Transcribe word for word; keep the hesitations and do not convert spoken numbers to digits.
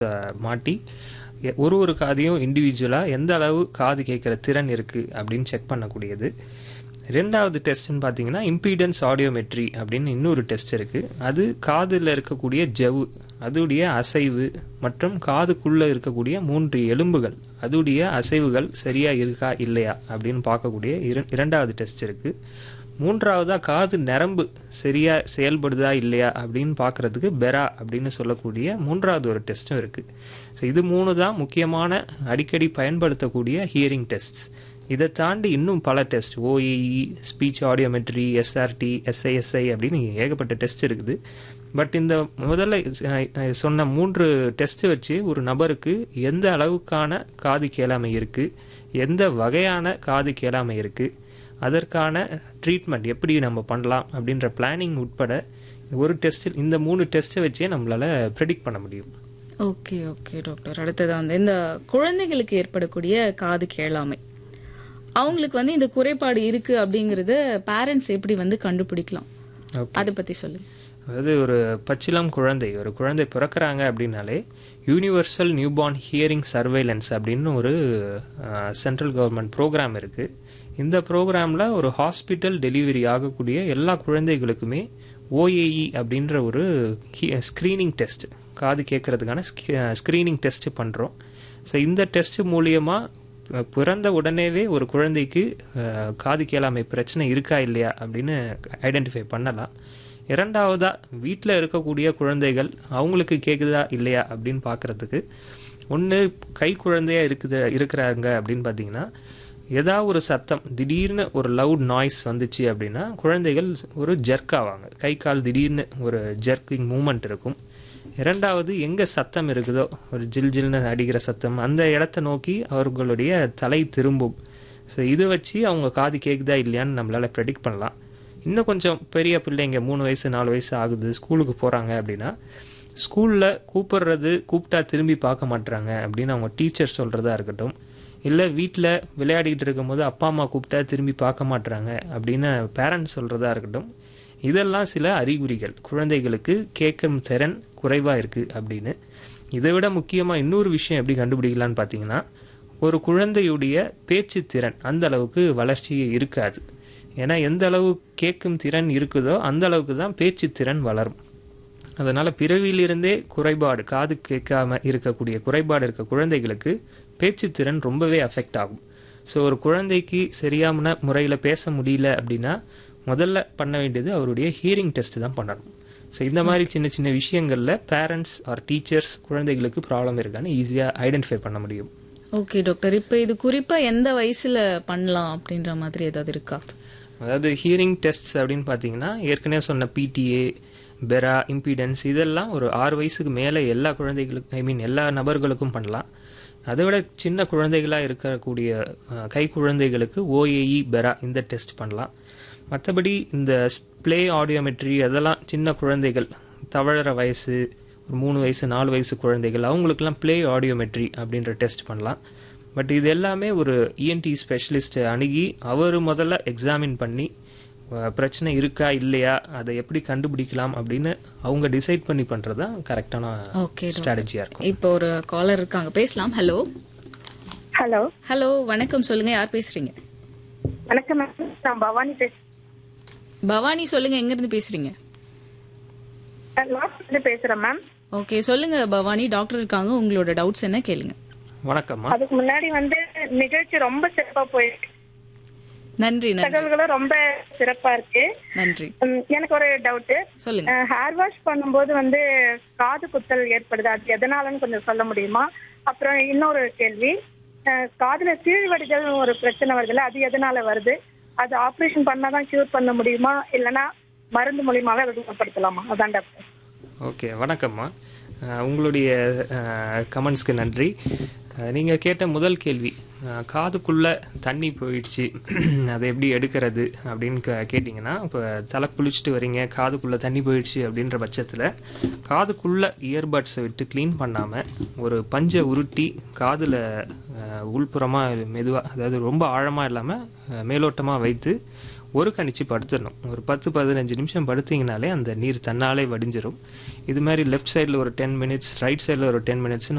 மாட்டி எ- ஒரு ஒரு காதையும் இண்டிவிஜுவலாக எந்த அளவு காது கேட்குற திறன் இருக்குது அப்படின்னு செக் பண்ணக்கூடியது. ரெண்டாவது டெஸ்ட்னு பார்த்தீங்கன்னா இம்பீடன்ஸ் ஆடியோமெட்ரி அப்படின்னு இன்னொரு டெஸ்ட் இருக்குது. அது காதில் இருக்கக்கூடிய ஜவ்வு, அதுடைய அசைவு மற்றும் காதுக்குள்ளே இருக்கக்கூடிய மூன்று எலும்புகள், அதுடைய அசைவுகள் சரியாக இருக்கா இல்லையா அப்படின்னு பார்க்கக்கூடிய இர இரண்டாவது டெஸ்ட் இருக்குது. மூன்றாவதாக காது நரம்பு சரியாக செயல்படுதா இல்லையா அப்படின்னு பார்க்குறதுக்கு பெரா அப்படின்னு சொல்லக்கூடிய மூன்றாவது ஒரு டெஸ்ட்டும் இருக்குது. ஸோ இது மூணு தான் முக்கியமான அடிக்கடி பயன்படுத்தக்கூடிய ஹியரிங் டெஸ்ட்ஸ். இதை தாண்டி இன்னும் பல test, OAE, speech audiometry, SRT, எஸ்ஐஎஸ்ஐ அப்படின்னு ஏகப்பட்ட டெஸ்ட் இருக்குது. பட் இந்த முதல்ல அஹ், சொன்ன மூன்று டெஸ்ட் வச்சு ஒரு நபருக்கு எந்த அளவுக்கான காது கேளாமை இருக்குது, எந்த வகையான காது கேளாமை இருக்குது, அதற்கான ட்ரீட்மெண்ட் எப்படி நம்ம பண்ணலாம் அப்படின்ற பிளானிங் உட்பட ஒரு டெஸ்ட்டில் இந்த மூணு டெஸ்ட்டை வச்சே நம்மளால் ப்ரெடிக்ட் பண்ண முடியும். Okay okay doctor. அடுத்தது வந்து இந்த குழந்தைகளுக்கு ஏற்படக்கூடிய காது கேளாமை, அவங்களுக்கு வந்து இந்த குறைபாடு இருக்கு அப்படிங்கறத பேரண்ட்ஸ் எப்படி வந்து கண்டுபிடிக்கலாம், அதை பத்தி சொல்லுங்க. அதாவது ஒரு பச்சிளம் குழந்தை, ஒரு குழந்தை பிறக்கிறாங்க அப்படின்னாலே யூனிவர்சல் நியூபார்ன் ஹியரிங் சர்வைலன்ஸ் அப்படின்னு ஒரு சென்ட்ரல் கவர்மெண்ட் ப்ரோக்ராம் இருக்குது. இந்த ப்ரோக்ராமில் ஒரு ஹாஸ்பிட்டல் டெலிவரி ஆகக்கூடிய எல்லா குழந்தைகளுக்குமே ஓஏஇ அப்படின்ற ஒரு ஸ்க்ரீனிங் டெஸ்ட், காது கேட்கறதுக்கான ஸ்க்ரீனிங் டெஸ்ட் பண்ணுறோம். ஸோ இந்த டெஸ்ட் மூலியமாக பிறந்த உடனேவே ஒரு குழந்தைக்கு அஹ், காது கேளாமை பிரச்சனை இருக்கா இல்லையா அப்படின்னு ஐடென்டிஃபை பண்ணலாம். இரண்டாவதாக வீட்டில் இருக்கக்கூடிய குழந்தைகள் அவங்களுக்கு கேட்குதா இல்லையா அப்படின்னு பார்க்குறதுக்கு, ஒன்று கை குழந்தையாக இருக்குது இருக்கிறாங்க அப்படின்னு பார்த்தீங்கன்னா ஏதாவது ஒரு சத்தம், திடீர்னு ஒரு லவுட் நாய்ஸ் வந்துச்சு அப்படின்னா குழந்தைகள் ஒரு ஜெர்க் ஆவாங்க, கை கால் திடீர்னு ஒரு ஜெர்க்கிங் மூமெண்ட் இருக்கும். இரண்டாவது எங்கே சத்தம் இருக்குதோ, ஒரு ஜில் ஜில்னு அடிக்கிற சத்தம், அந்த இடத்த நோக்கி அவர்களுடைய தலை திரும்பும். ஸோ இதை வச்சு அவங்க காது கேட்குதா இல்லையான்னு நம்மளால் ப்ரெடிக்ட் பண்ணலாம். இன்னும் கொஞ்சம் பெரிய பிள்ளைங்க மூணு வயசு நாலு வயசு ஆகுது, ஸ்கூலுக்கு போகிறாங்க அப்படின்னா ஸ்கூலில் கூப்பிடுறது கூப்பிட்டா திரும்பி பார்க்க மாட்றாங்க அப்படின்னு அவங்க டீச்சர் சொல்கிறதா இருக்கட்டும், இல்லை வீட்டில் விளையாடிட்டு இருக்கும்போது அப்பா அம்மா கூப்பிட்டா திரும்பி பார்க்க மாட்றாங்க அப்படின்னு பேரண்ட்ஸ் சொல்கிறதா இருக்கட்டும், இதெல்லாம் சில அறிகுறிகள் குழந்தைகளுக்கு கேட்கும் திறன் குறைவாக இருக்குது அப்படின்னு. இதை விட முக்கியமாக இன்னொரு விஷயம் எப்படி கண்டுபிடிக்கலான்னு பார்த்தீங்கன்னா, ஒரு குழந்தையுடைய பேச்சு திறன் அந்த அளவுக்கு வளர்ச்சி இருக்காது. ஏன்னா எந்த அளவு கேட்கும் திறன் இருக்குதோ அந்த அளவுக்கு தான் பேச்சு திறன் வளரும். அதனால் பிறவியிலிருந்தே குறைபாடு, காது கேட்காம இருக்கக்கூடிய குறைபாடு இருக்க குழந்தைகளுக்கு பேச்சு திறன் ரொம்பவே அஃபெக்ட் ஆகும். ஸோ ஒரு குழந்தைக்கு சரியான முறையில் பேச முடியல அப்படின்னா முதல்ல பண்ண வேண்டியது அவருடைய ஹியரிங் டெஸ்ட் தான் பண்ணணும். ஸோ இந்த மாதிரி சின்ன சின்ன விஷயங்களில் பேரண்ட்ஸ் ஆர் டீச்சர்ஸ் குழந்தைகளுக்கு ப்ராப்ளம் இருக்கான்னு ஈஸியாக ஐடென்டிஃபை பண்ண முடியும். ஓகே டாக்டர், இப்போ இது குறிப்பா எந்த வயசுல பண்ணலாம் அப்படின்ற மாதிரி ஏதாவது இருக்கா? அதாவது ஹியரிங் டெஸ்ட்ஸ் அப்படின்னு பார்த்தீங்கன்னா ஏற்கனவே சொன்ன பிடிஏ, பெரா, இம்பீடன்ஸ் இதெல்லாம் ஒரு ஆறு வயசுக்கு மேலே எல்லா குழந்தைகளுக்கும், ஐ மீன் எல்லா நபர்களுக்கும் பண்ணலாம். அதை விட சின்ன குழந்தைகளாக இருக்கக்கூடிய அஹ், கை குழந்தைகளுக்கு ஓஏஇ, பெரா இந்த டெஸ்ட் பண்ணலாம். மற்றபடி இந்த ப்ளே ஆடியோமெட்ரி அதெல்லாம் சின்ன குழந்தைகள், தவழற வயசு ஒரு மூணு வயசு நாலு வயசு குழந்தைகள் அவங்களுக்கெல்லாம் ப்ளே ஆடியோமெட்ரி அப்படின்ற டெஸ்ட் பண்ணலாம். பட் இது எல்லாமே ஒரு இஎன்டி ஸ்பெஷலிஸ்ட்டை அணுகி அவர் முதல்ல எக்ஸாமின் பண்ணி அஹ், பிரச்சனை இருக்கா இல்லையா, அதை எப்படி கண்டுபிடிக்கலாம் அப்படின்னு அவங்க டிசைட் பண்ணி பண்ணுறது தான் கரெக்டான ஓகே ஸ்ட்ராட்டஜியாக இருக்கும். இப்போ ஒரு காலர் இருக்காங்க, பேசலாம். ஹலோ ஹலோ ஹலோ வணக்கம், சொல்லுங்க, யார் பேசுறீங்க? வணக்கம் மேம், நான் பவானி பேசுறேன். பவானி, சொல்லுங்க, எங்க இருந்து பேசுறீங்க? லாஸ்ட்ல பேசுறேன் மேம். ஓகே சொல்லுங்க பவானி, டாக்டர் இருக்காங்க, உங்களோட டவுட்ஸ் என்ன கேளுங்க. வணக்கம்மா. அதுக்கு முன்னாடி வந்து நிகழ்ச்சி ரொம்ப சிறப்பா போயிருக்கு, நன்றி நன்றி தகவல்களும் ரொம்ப சிறப்பா இருக்கு. நன்றி. உம், எனக்கு ஒரு டவுட், சொல்லுங்க. ஹேர் வாஷ் பண்ணும்போது வந்து காது குத்தல் ஏற்படுது, அது எதனாலன்னு கொஞ்சம் சொல்ல முடியுமா? அப்புறம் இன்னொரு கேள்வி, அஹ், காதுல சீழ்வடிதல் ஒரு பிரச்சனை வருதுல்ல, அது எதனால வருது? அது ஆபரேஷன் பண்ணாதான் கியூர் பண்ண முடியுமா, இல்லைன்னா மருந்து மூலியமாவே அதை குணப்படுத்தலாமா? அதான் டாக்டர். ஓகே, வணக்கம்மா. அஹ், உங்களுடைய கமெண்ட்ஸ்க்கு நன்றி. நீங்கள் கேட்ட முதல் கேள்வி, அஹ், காதுக்குள்ளே தண்ணி போயிடுச்சு அதை எப்படி எடுக்கிறது அப்படின்னு கே- கேட்டிங்கன்னா, இப்போ தலை குளிச்சுட்டு வரீங்க, காதுக்குள்ளே தண்ணி போயிடுச்சு அப்படின்ற பட்சத்தில் காதுக்குள்ளே இயர்பட்ஸை விட்டு க்ளீன் பண்ணாமல் ஒரு பஞ்சை உருட்டி காதில் உள்புறமாக மெதுவாக, அதாவது ரொம்ப ஆழமாக இல்லாமல் மேலோட்டமாக வைத்து ஒரு கணிச்சு படுத்துடணும். ஒரு பத்து பதினஞ்சு நிமிஷம் படுத்திங்கனாலே அந்த நீர் தன்னாலே வடிஞ்சிரும். இது மாதிரி லெஃப்ட் சைடில் ஒரு டென் மினிட்ஸ் ரைட் சைடில் ஒரு டென் மினிட்ஸ்னு